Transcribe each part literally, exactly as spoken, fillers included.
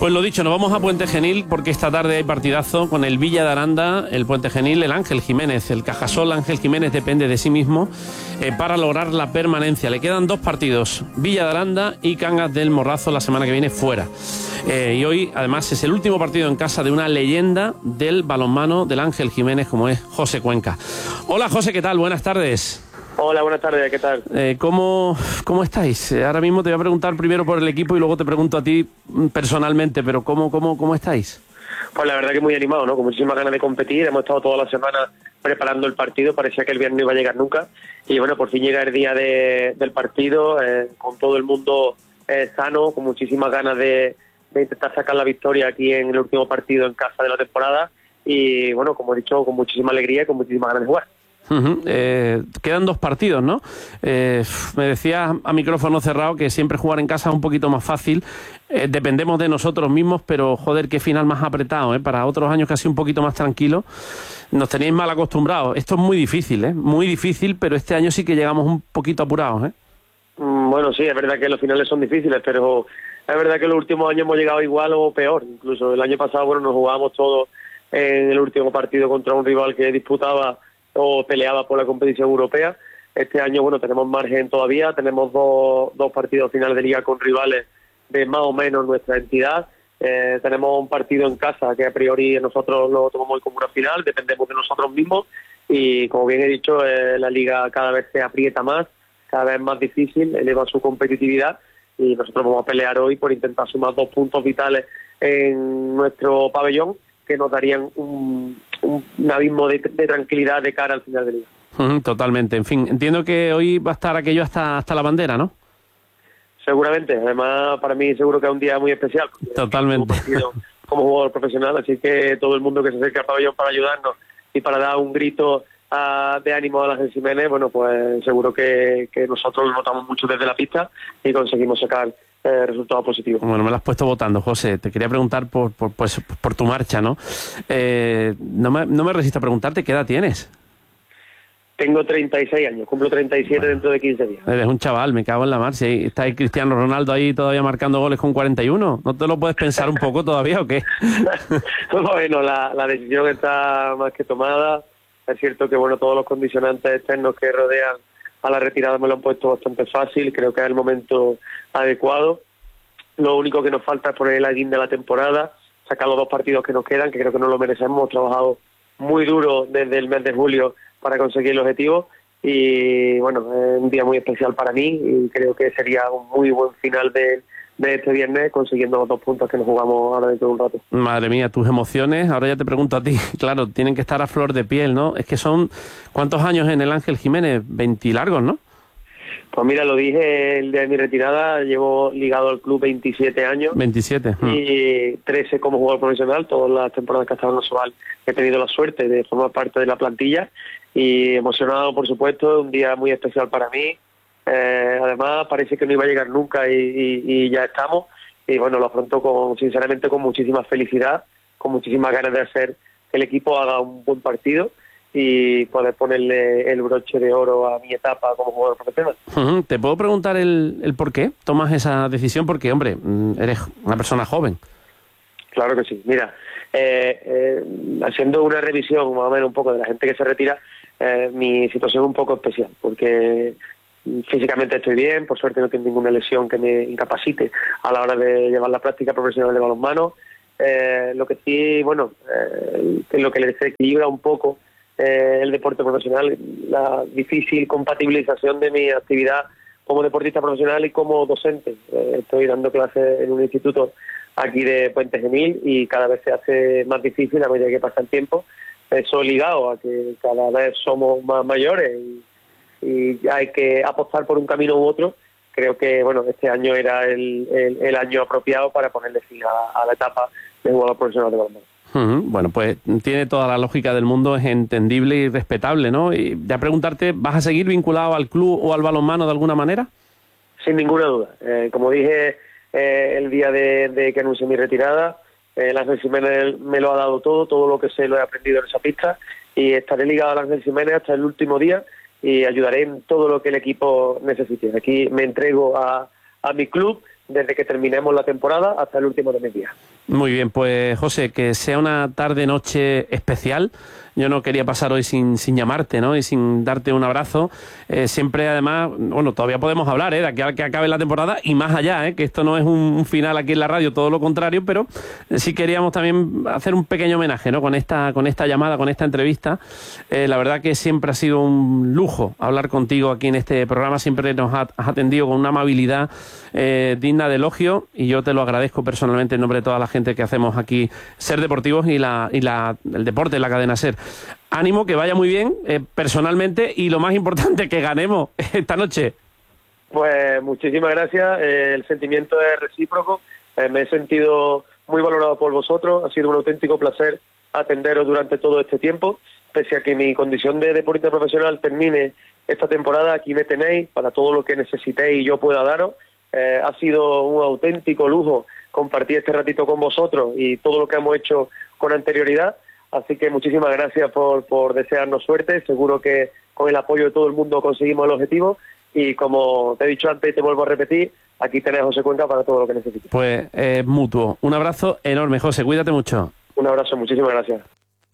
Pues lo dicho, nos vamos a Puente Genil porque esta tarde hay partidazo con el Villa de Aranda, el Puente Genil, el Ángel Jiménez. El Cajasol Ángel Jiménez depende de sí mismo eh, para lograr la permanencia. Le quedan dos partidos, Villa de Aranda y Cangas del Morrazo la semana que viene fuera. Eh, y hoy además es el último partido en casa de una leyenda del balonmano del Ángel Jiménez como es José Cuenca. Hola José, ¿qué tal? Buenas tardes. Hola, buenas tardes, ¿qué tal? Eh, ¿cómo, ¿Cómo estáis? Eh, ahora mismo te voy a preguntar primero por el equipo y luego te pregunto a ti personalmente, pero ¿cómo, cómo, cómo estáis? Pues la verdad que muy animado, ¿no? Con muchísimas ganas de competir, hemos estado toda la semana preparando el partido, parecía que el viernes no iba a llegar nunca, y bueno, por fin llega el día de, del partido, eh, con todo el mundo eh, sano, con muchísimas ganas de, de intentar sacar la victoria aquí en el último partido en casa de la temporada, y bueno, como he dicho, con muchísima alegría y con muchísimas ganas de jugar. Uh-huh. Eh, quedan dos partidos, ¿no? Eh, me decías a micrófono cerrado que siempre jugar en casa es un poquito más fácil. Eh, dependemos de nosotros mismos, pero joder, qué final más apretado, ¿eh? Para otros años casi un poquito más tranquilo. Nos tenéis mal acostumbrados. Esto es muy difícil, ¿eh? Muy difícil, pero este año sí que llegamos un poquito apurados, ¿eh? Mm, bueno, sí, es verdad que los finales son difíciles, pero es verdad que los últimos años hemos llegado igual o peor. Incluso el año pasado, bueno, nos jugábamos todos en el último partido contra un rival que disputaba o peleaba por la competición europea. Este año, bueno, tenemos margen todavía, tenemos dos, dos partidos finales de liga con rivales de más o menos nuestra entidad. Eh, tenemos un partido en casa que a priori nosotros lo tomamos como una final, dependemos de nosotros mismos y, como bien he dicho, eh, la liga cada vez se aprieta más, cada vez más difícil, eleva su competitividad y nosotros vamos a pelear hoy por intentar sumar dos puntos vitales en nuestro pabellón que nos darían un, un, un abismo de, de tranquilidad de cara al final del día. Uh-huh, totalmente. En fin, entiendo que hoy va a estar aquello hasta hasta la bandera, ¿no? Seguramente. Además, para mí seguro que es un día muy especial. Totalmente. Como, como jugador profesional, así que todo el mundo que se acerque al pabellón para ayudarnos y para dar un grito uh, de ánimo a la Ángel Jiménez, bueno, pues seguro que, que nosotros lo notamos mucho desde la pista y conseguimos sacar Eh, resultados positivos. Bueno, me lo has puesto votando, José. Te quería preguntar por por, pues, por tu marcha, ¿no? Eh, no, me, no me resisto a preguntarte, ¿qué edad tienes? Tengo treinta y seis años, cumplo treinta y siete bueno, dentro de quince días. Eres un chaval, me cago en la mar. Si está ahí Cristiano Ronaldo ahí todavía marcando goles con cuarenta y uno, ¿no te lo puedes pensar un poco todavía o qué? Bueno, la, la decisión está más que tomada. Es cierto que bueno, todos los condicionantes externos que rodean a la retirada me lo han puesto bastante fácil, creo que es el momento adecuado. Lo único que nos falta es poner el guinda de la temporada, sacar los dos partidos que nos quedan, que creo que no lo merecemos. Hemos trabajado muy duro desde el mes de julio para conseguir el objetivo y bueno, es un día muy especial para mí y creo que sería un muy buen final de, de este viernes consiguiendo los dos puntos que nos jugamos ahora dentro de un rato. Madre mía, tus emociones, ahora ya te pregunto a ti, claro, tienen que estar a flor de piel, ¿no? Es que son, ¿cuántos años en el Ángel Jiménez? veinte largos, ¿no? Pues mira, lo dije el día de mi retirada, llevo ligado al club veintisiete años. veintisiete. Y trece como jugador profesional, todas las temporadas que he estado en Osobal he tenido la suerte de formar parte de la plantilla y emocionado, por supuesto, un día muy especial para mí. Eh, además, parece que no iba a llegar nunca y, y, y ya estamos. Y bueno, lo afronto con, sinceramente con muchísima felicidad, con muchísimas ganas de hacer que el equipo haga un buen partido y poder ponerle el broche de oro a mi etapa como jugador profesional. Uh-huh. ¿Te puedo preguntar el, el por qué tomas esa decisión? Porque, hombre, eres una persona joven. Claro que sí. Mira, eh, eh, haciendo una revisión más o menos un poco de la gente que se retira, eh, mi situación es un poco especial, porque físicamente estoy bien, por suerte no tengo ninguna lesión que me incapacite a la hora de llevar la práctica profesional de balonmano. Eh, lo que sí, bueno, eh, lo que le desequilibra un poco eh, el deporte profesional, la difícil compatibilización de mi actividad como deportista profesional y como docente. Eh, estoy dando clases en un instituto aquí de Puente Genil y cada vez se hace más difícil a medida que pasa el tiempo. Eso ligado a que cada vez somos más mayores y, y hay que apostar por un camino u otro. Creo que bueno, este año era el, el, el año apropiado para ponerle fin a, a la etapa de jugador profesional de balonmano. Uh-huh. Bueno, pues tiene toda la lógica del mundo, es entendible y respetable, ¿no? Y ya preguntarte, ¿vas a seguir vinculado al club o al balonmano de alguna manera? Sin ninguna duda. Eh, como dije eh, el día de, de que anuncié mi retirada, eh, el Ángel Jiménez me lo ha dado todo, todo lo que sé lo he aprendido en esa pista y estaré ligado al Ángel Jiménez hasta el último día y ayudaré en todo lo que el equipo necesite. Aquí me entrego a, a mi club, desde que terminemos la temporada hasta el último de mis días. Muy bien, pues José, que sea una tarde-noche especial. Yo no quería pasar hoy sin, sin llamarte, ¿no? Y sin darte un abrazo. Eh, siempre, además, bueno, todavía podemos hablar, ¿eh? De aquí a que acabe la temporada y más allá, ¿eh? Que esto no es un, un final aquí en la radio, todo lo contrario, pero sí queríamos también hacer un pequeño homenaje, ¿no? Con esta, con esta llamada, con esta entrevista. Eh, la verdad que siempre ha sido un lujo hablar contigo aquí en este programa. Siempre nos has atendido con una amabilidad eh, digna de elogio y yo te lo agradezco personalmente en nombre de toda la gente que hacemos aquí Ser Deportivos y, la, y la, el deporte en la cadena Ser. Ánimo, que vaya muy bien eh, personalmente y lo más importante, que ganemos esta noche. Pues muchísimas gracias, eh, el sentimiento es recíproco, eh, me he sentido muy valorado por vosotros, ha sido un auténtico placer atenderos durante todo este tiempo, pese a que mi condición de deportista profesional termine esta temporada, aquí me tenéis para todo lo que necesitéis y yo pueda daros. Eh, ha sido un auténtico lujo compartir este ratito con vosotros y todo lo que hemos hecho con anterioridad. Así que muchísimas gracias por, por desearnos suerte. Seguro que con el apoyo de todo el mundo conseguimos el objetivo. Y como te he dicho antes y te vuelvo a repetir, aquí tenés a José Cuenca para todo lo que necesites. Pues eh, mutuo. Un abrazo enorme, José. Cuídate mucho. Un abrazo, muchísimas gracias.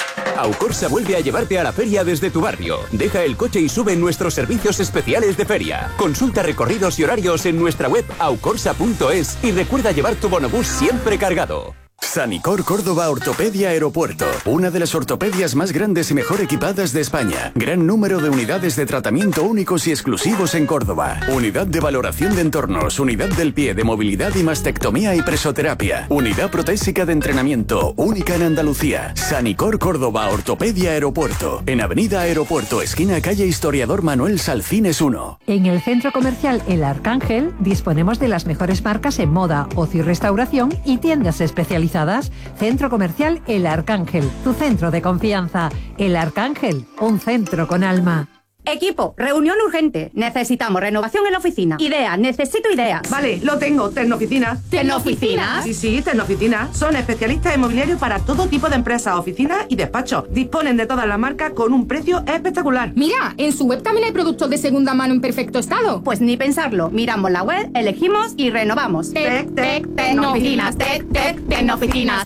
Aucorsa vuelve a llevarte a la feria desde tu barrio. Deja el coche y sube en nuestros servicios especiales de feria. Consulta recorridos y horarios en nuestra web aucorsa punto es y recuerda llevar tu bonobús siempre cargado. Sanicor Córdoba Ortopedia Aeropuerto, una de las ortopedias más grandes y mejor equipadas de España. Gran número de unidades de tratamiento únicos y exclusivos en Córdoba. Unidad de valoración de entornos, unidad del pie de movilidad y mastectomía y presoterapia. Unidad protésica de entrenamiento, única en Andalucía. Sanicor Córdoba Ortopedia Aeropuerto, en Avenida Aeropuerto, esquina calle Historiador Manuel Salcines uno. En el centro comercial El Arcángel disponemos de las mejores marcas en moda, ocio y restauración y tiendas especializadas. Centro Comercial El Arcángel, tu centro de confianza. El Arcángel, un centro con alma. Equipo, reunión urgente. Necesitamos renovación en la oficina. Ideas, necesito ideas. Vale, lo tengo. Tecnooficinas. ¿Tecnooficinas? Sí, sí, Tecnooficinas. Son especialistas inmobiliarios para todo tipo de empresas, oficinas y despachos. Disponen de todas las marcas con un precio espectacular. Mira, en su web también hay productos de segunda mano en perfecto estado. Pues ni pensarlo. Miramos la web, elegimos y renovamos. Tec, tec, Tecnooficinas. Tec, tec, Tecnooficinas.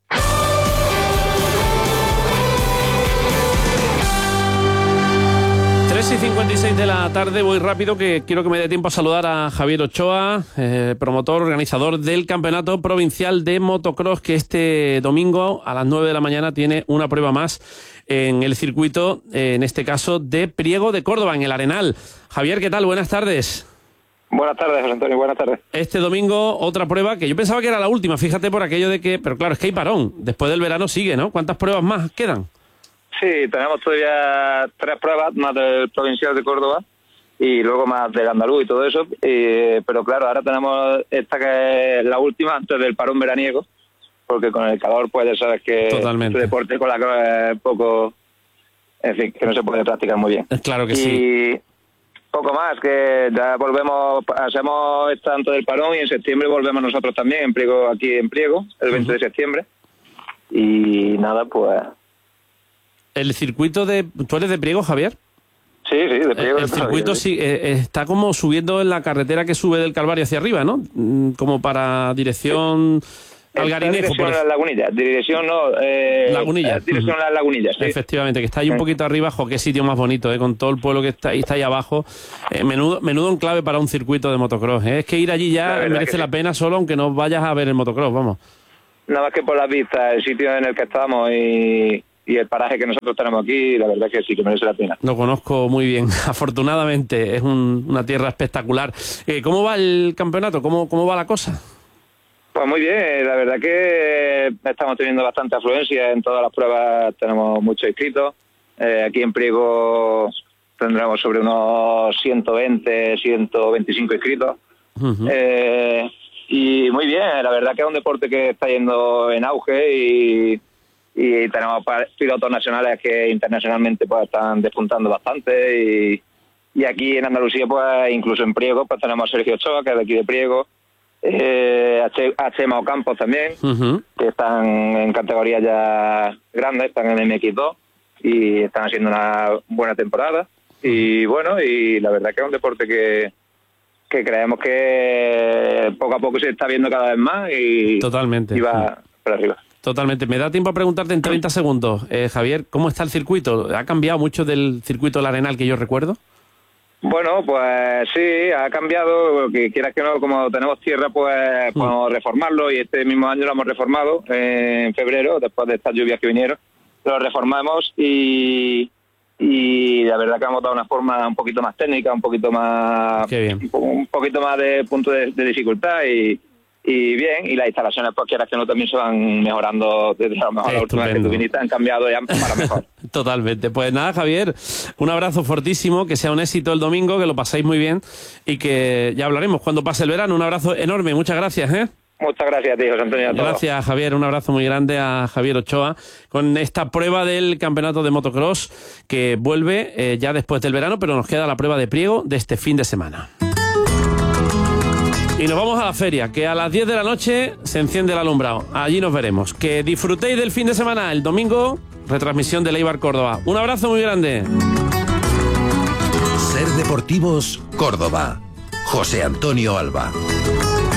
tres y cincuenta y seis de la tarde, voy rápido, que quiero que me dé tiempo a saludar a Javier Ochoa, eh, promotor, organizador del Campeonato Provincial de Motocross, que este domingo a las nueve de la mañana tiene una prueba más en el circuito, eh, en este caso de Priego de Córdoba, en el Arenal. Javier, ¿qué tal? Buenas tardes. Buenas tardes, José Antonio, buenas tardes. Este domingo otra prueba que yo pensaba que era la última, fíjate por aquello de que, pero claro, es que hay parón, después del verano sigue, ¿no? ¿Cuántas pruebas más quedan? Sí, tenemos todavía tres pruebas, más del Provincial de Córdoba y luego más del Andaluz y todo eso, y, pero claro, ahora tenemos esta que es la última antes del parón veraniego, porque con el calor pues ya sabes que Totalmente. el deporte con la que es poco, en fin, que no se puede practicar muy bien. Claro que y sí. Poco más, que ya volvemos, hacemos esta antes del parón y en septiembre volvemos nosotros también, en Priego, aquí en Priego, el veinte uh-huh. de septiembre, y nada, pues... El circuito de... ¿Tú eres de Priego, Javier? Sí, sí, de Priego. El, el circuito sí, eh, está como subiendo en la carretera que sube del Calvario hacia arriba, ¿no? Como para dirección sí. Algarinejo. Dirección por... a las Lagunillas, dirección no... Eh, Lagunillas. Dirección uh-huh. a las Lagunillas, sí. Efectivamente, que está ahí un poquito arriba, jo, qué sitio más bonito, ¿eh? Con todo el pueblo que está ahí, está ahí abajo. Eh, menudo, menudo enclave para un circuito de motocross, ¿eh? Es que ir allí ya la merece la sí. pena solo, aunque no vayas a ver el motocross, vamos. Nada más que por las vistas, el sitio en el que estamos y... y el paraje que nosotros tenemos aquí, la verdad que sí, que merece la pena. Lo conozco muy bien, afortunadamente, es un, una tierra espectacular. Eh, ¿Cómo va el campeonato? ¿Cómo, cómo va la cosa? Pues muy bien, la verdad que estamos teniendo bastante afluencia en todas las pruebas, tenemos muchos inscritos. Eh, aquí en Priego tendremos sobre unos ciento veinte, ciento veinticinco inscritos. Uh-huh. Eh, y muy bien, la verdad que es un deporte que está yendo en auge y... y tenemos pilotos nacionales que internacionalmente pues están despuntando bastante y, y aquí en Andalucía pues incluso en Priego pues tenemos a Sergio Ochoa, que es de aquí de Priego, eh, a Chema Ocampos también, uh-huh. que están en categorías ya grandes, están en M X dos y están haciendo una buena temporada y bueno, y la verdad que es un deporte que que creemos que poco a poco se está viendo cada vez más y, Totalmente. y va para arriba. Totalmente. Me da tiempo a preguntarte en treinta segundos, eh, Javier, ¿cómo está el circuito? ¿Ha cambiado mucho del circuito del Arenal que yo recuerdo? Bueno, pues sí, ha cambiado, que quieras que no, como tenemos tierra, pues podemos mm. reformarlo, y este mismo año lo hemos reformado eh, en febrero, después de estas lluvias que vinieron, lo reformamos y, y la verdad que hemos dado una forma un poquito más técnica, un poquito más un, un poquito más de punto de, de dificultad y, y bien, y las instalaciones, pues quieras que no, también se van mejorando desde a lo mejor la última vez que tú viniste, han cambiado ya para mejor. Totalmente. Pues nada, Javier, un abrazo fortísimo, que sea un éxito el domingo, que lo pasáis muy bien y que ya hablaremos cuando pase el verano. Un abrazo enorme, muchas gracias, ¿eh? Muchas gracias a ti, José Antonio. A todos. Gracias, Javier. Un abrazo muy grande a Javier Ochoa con esta prueba del campeonato de motocross que vuelve eh, ya después del verano, pero nos queda la prueba de Priego de este fin de semana. Y nos vamos a la feria, que a las diez de la noche se enciende el alumbrado. Allí nos veremos. Que disfrutéis del fin de semana. El domingo, retransmisión de Eibar Córdoba. Un abrazo muy grande. Ser Deportivos Córdoba. José Antonio Alba.